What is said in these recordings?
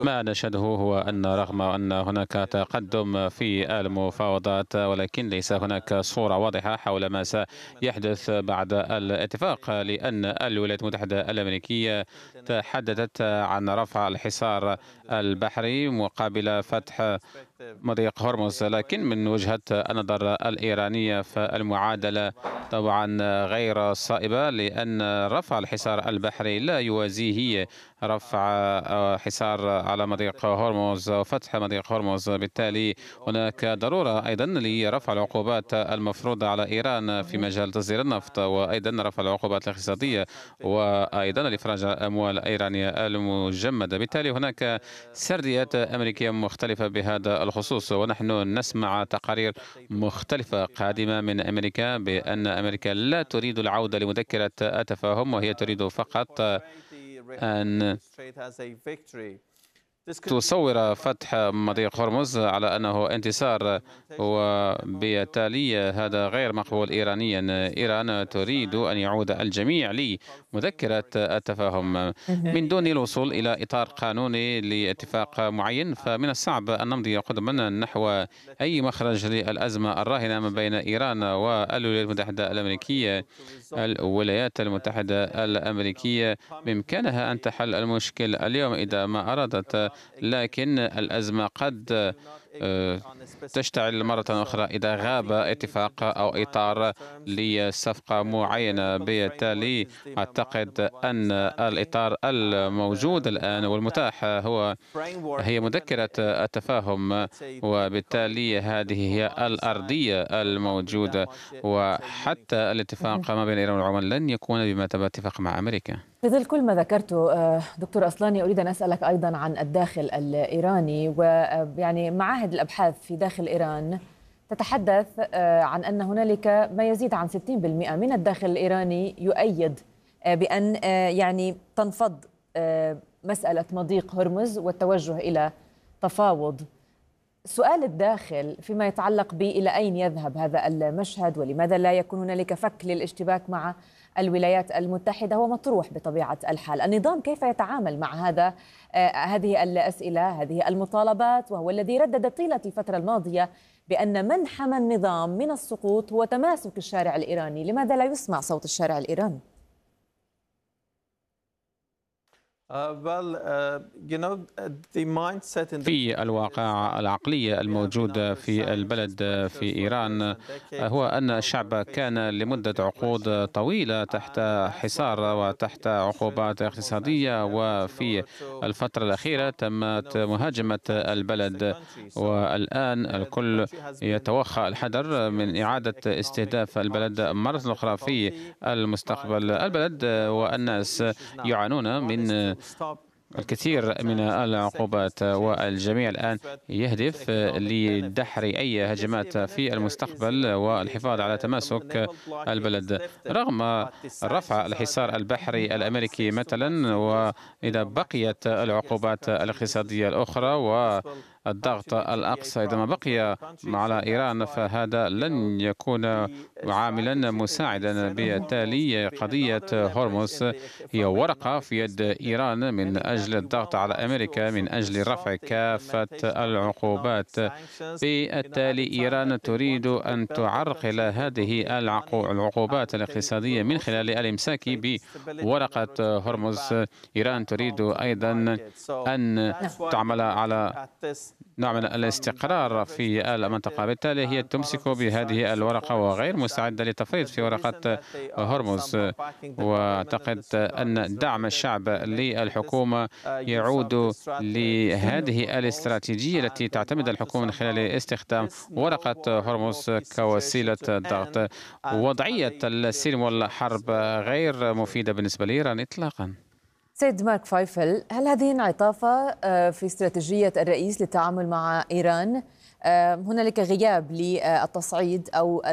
ما نشهده هو أن رغم أن هناك تقدم في المفاوضات، ولكن ليس هناك صورة واضحة حول ما سيحدث بعد الاتفاق، لأن الولايات المتحدة الأمريكية تحدثت عن رفع الحصار البحري مقابل فتح مضيق هرمز، لكن من وجهة النظر الإيرانية فالمعادلة طبعا غير صائبة، لأن رفع الحصار البحري لا يوازيه رفع حصار على مضيق هرمز وفتح مضيق هرمز. بالتالي هناك ضرورة أيضا لرفع العقوبات المفروضة على إيران في مجال تصدير النفط، وأيضا رفع العقوبات الاقتصادية، وأيضا الإفراج عن الأموال الإيرانية المجمدة. بالتالي هناك سرديات أمريكية مختلفة بهذا الخصوص، ونحن نسمع تقارير مختلفة قادمة من أمريكا بأن أمريكا لا تريد العودة لمذكرة التفاهم، وهي تريد فقط أن تصور فتح مضيق هرمز على أنه انتصار، وبالتالي هذا غير مقبول إيرانيا. إيران تريد أن يعود الجميع لمذكرة التفاهم من دون الوصول إلى إطار قانوني لاتفاق معين. فمن الصعب أن نمضي قدما نحو أي مخرج للأزمة الراهنة ما بين إيران والولايات المتحدة الأمريكية. الولايات المتحدة الأمريكية بإمكانها أن تحل المشكل اليوم إذا ما أرادت، لكن الأزمة قد تشتعل مرة أخرى إذا غاب اتفاق أو إطار لصفقة معينة. بالتالي أعتقد أن الإطار الموجود الآن والمتاح هي مذكرة التفاهم، وبالتالي هذه هي الأرضية الموجودة، وحتى الاتفاق ما بين إيران والعمان لن يكون بمثابة اتفاق مع أمريكا. في ظل كل ما ذكرته دكتور أصلاني، أريد أن أسألك أيضا عن الداخل الإيراني، ويعني معاهد الأبحاث في داخل إيران تتحدث عن أن هنالك ما يزيد عن 60% من الداخل الإيراني يؤيد بأن يعني تنفض مسألة مضيق هرمز والتوجه إلى تفاوض. سؤال الداخل فيما يتعلق إلى أين يذهب هذا المشهد، ولماذا لا يكون هنالك فك للاشتباك مع الولايات المتحدة هو مطروح بطبيعة الحال. النظام كيف يتعامل مع هذه الأسئلة، هذه المطالبات، وهو الذي ردد طيلة الفترة الماضية بأن من حمى النظام من السقوط هو تماسك الشارع الإيراني. لماذا لا يسمع صوت الشارع الإيراني؟ في الواقع العقلية الموجودة في البلد في إيران هو أن الشعب كان لمدة عقود طويلة تحت حصار وتحت عقوبات اقتصادية، وفي الفترة الأخيرة تمت مهاجمة البلد، والآن الكل يتوخى الحذر من إعادة استهداف البلد مرة أخرى في المستقبل. البلد والناس يعانون من الكثير من العقوبات، والجميع الآن يهدف لدحر أي هجمات في المستقبل والحفاظ على تماسك البلد. رغم رفع الحصار البحري الأمريكي مثلا، وإذا بقيت العقوبات الاقتصادية الأخرى والضغط الأقصى إذا ما بقي على إيران، فهذا لن يكون عاملا مساعدا. بالتالي قضية هرمز هي ورقة في يد إيران من أجل الضغط على أمريكا، من أجل رفع كافة العقوبات. بالتالي إيران تريد أن تعرقل هذه العقوبات الاقتصادية من خلال الإمساك بورقة هرمز. إيران تريد أيضا أن تعمل على نوع من الاستقرار في المنطقة. بالتالي هي تمسك بهذه الورقة وغير مستعدة للتفريط في ورقة هرمز. وأعتقد أن دعم الشعب للحكومة يعود لهذه الاستراتيجية التي تعتمد الحكومة من خلال استخدام ورقة هرمز كوسيلة ضغط. وضعية السلم والحرب غير مفيدة بالنسبة لإيران إطلاقا. سيد مارك فايفل، هل هذه انعطافة في استراتيجية الرئيس للتعامل مع إيران؟ هنالك غياب للتصعيد أو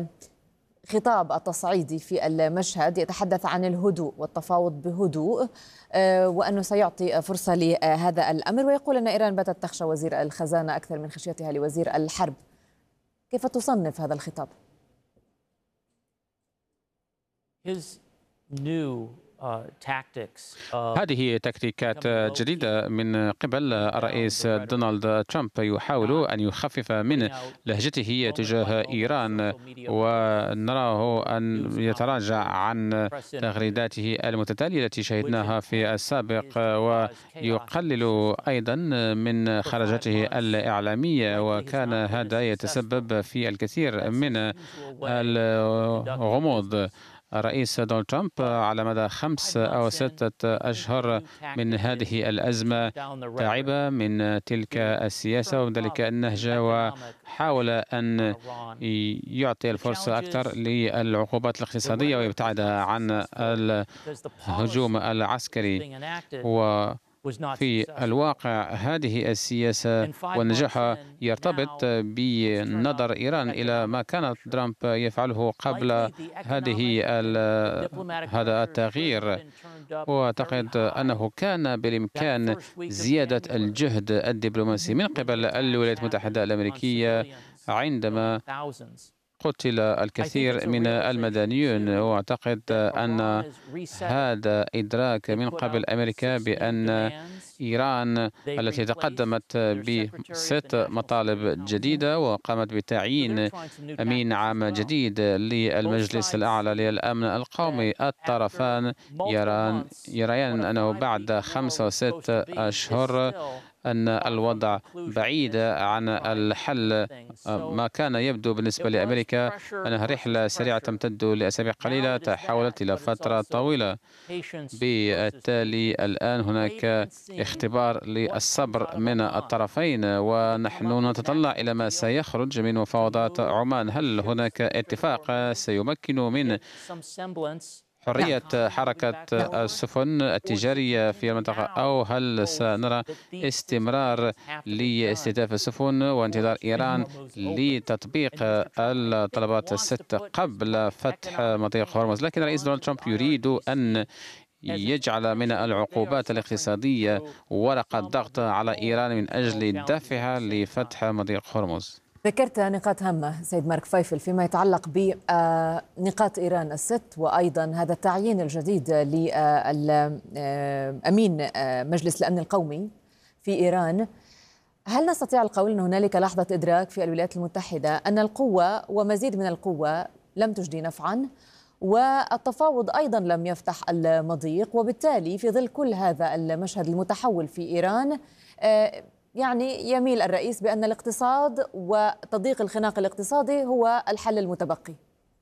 الخطاب التصعيدي في المشهد، يتحدث عن الهدوء والتفاوض بهدوء، وأنه سيعطي فرصة لهذا الأمر، ويقول أن إيران باتت تخشى وزير الخزانة أكثر من خشيتها لوزير الحرب. كيف تصنف هذا الخطاب؟ هذه تكتيكات جديدة من قبل الرئيس دونالد ترامب، يحاول أن يخفف من لهجته تجاه إيران، ونراه أن يتراجع عن تغريداته المتتالية التي شهدناها في السابق، ويقلل أيضا من خرجته الإعلامية، وكان هذا يتسبب في الكثير من الغموض. الرئيس دونالد ترامب على مدى 5 أو 6 أشهر من هذه الأزمة تعب من تلك السياسة ومن ذلك النهج، وحاول أن يعطي الفرصة أكثر للعقوبات الاقتصادية ويبتعد عن الهجوم العسكري. في الواقع هذه السياسة والنجاح يرتبط بنظر إيران إلى ما كانت ترامب يفعله قبل هذا التغيير. وأعتقد أنه كان بالإمكان زيادة الجهد الدبلوماسي من قبل الولايات المتحدة الأمريكية عندما قتل الكثير من المدنيون، وأعتقد أن هذا إدراك من قبل أمريكا بأن إيران التي تقدمت ب6 مطالب جديدة وقامت بتعيين أمين عام جديد للمجلس الأعلى للأمن القومي، الطرفان يريان أنه بعد 5 و6 أشهر أن الوضع بعيد عن الحل. ما كان يبدو بالنسبة لأمريكا أنها رحلة سريعة تمتد لأسابيع قليلة تحولت إلى فترة طويلة. بالتالي الآن هناك اختبار للصبر من الطرفين، ونحن نتطلع إلى ما سيخرج من مفاوضات عمان. هل هناك اتفاق سيمكن من حرية حركة السفن التجارية في المنطقة، أو هل سنرى استمرار لاستهداف السفن وانتظار إيران لتطبيق الطلبات ال6 قبل فتح مضيق هرمز؟ لكن الرئيس دونالد ترامب يريد أن يجعل من العقوبات الاقتصادية ورقة ضغط على إيران من أجل دفعها لفتح مضيق هرمز. ذكرت نقاط هامة سيد مارك فيفل فيما يتعلق بنقاط إيران ال6، وأيضا هذا التعيين الجديد لأمين مجلس الأمن القومي في إيران. هل نستطيع القول أن هنالك لحظة إدراك في الولايات المتحدة أن القوة ومزيد من القوة لم تجدي نفعا، والتفاوض أيضا لم يفتح المضيق، وبالتالي في ظل كل هذا المشهد المتحول في إيران يعني يميل الرئيس بأن الاقتصاد وتضييق الخناق الاقتصادي هو الحل المتبقي؟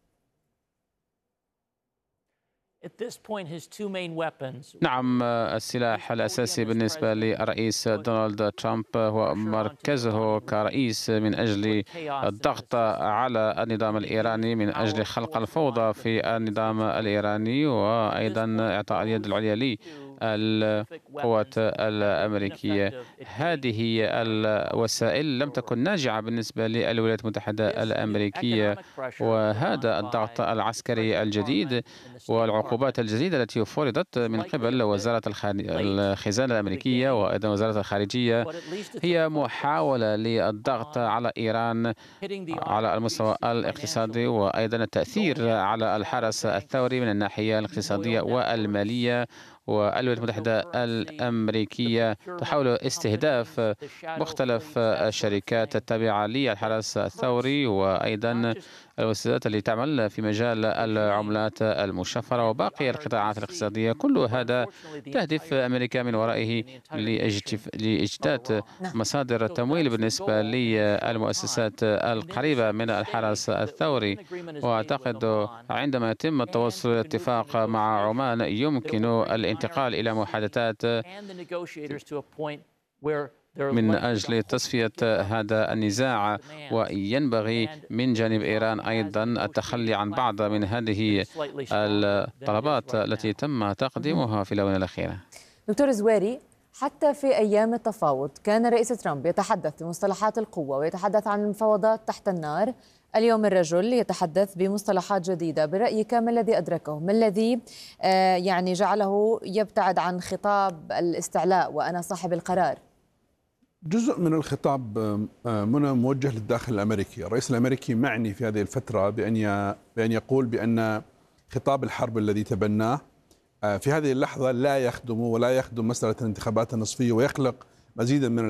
نعم، السلاح الأساسي بالنسبة للرئيس دونالد ترامب هو مركزه كرئيس من أجل الضغط على النظام الإيراني، من أجل خلق الفوضى في النظام الإيراني، وأيضا إعطاء اليد العليا للقوات الأمريكية. هذه الوسائل لم تكن ناجعة بالنسبة للولايات المتحدة الأمريكية، وهذا الضغط العسكري الجديد والعقوبات الجديدة التي فرضت من قبل وزارة الخزانة الأمريكية وأيضا وزارة الخارجية هي محاولة للضغط على إيران على المستوى الاقتصادي، وأيضا التأثير على الحرس الثوري من الناحية الاقتصادية والمالية. والولايات المتحدة الأمريكية تحاول استهداف مختلف الشركات التابعة للحرس الثوري، وأيضا المؤسسات التي تعمل في مجال العملات المشفرة وباقي القطاعات الاقتصادية. كل هذا تهدف أمريكا من ورائه لإجداد مصادر التمويل بالنسبة للمؤسسات القريبة من الحرس الثوري. وأعتقد عندما يتم التوصل إلى اتفاق مع عمان يمكن الانتقال إلى محادثات من أجل تصفية هذا النزاع، وينبغي من جانب إيران أيضا التخلي عن بعض من هذه الطلبات التي تم تقديمها في الآونة الأخيرة. دكتور زويري، حتى في أيام التفاوض كان الرئيس ترامب يتحدث بمصطلحات القوة ويتحدث عن المفاوضات تحت النار. اليوم الرجل يتحدث بمصطلحات جديدة. برأيك ما الذي أدركه؟ ما الذي يعني جعله يبتعد عن خطاب الاستعلاء وأنا صاحب القرار؟ جزء من الخطاب منى موجه للداخل الأمريكي. الرئيس الأمريكي معني في هذه الفترة بأن يقول بأن خطاب الحرب الذي تبناه في هذه اللحظة لا يخدم ولا يخدم مسألة الانتخابات النصفية، ويخلق مزيدا من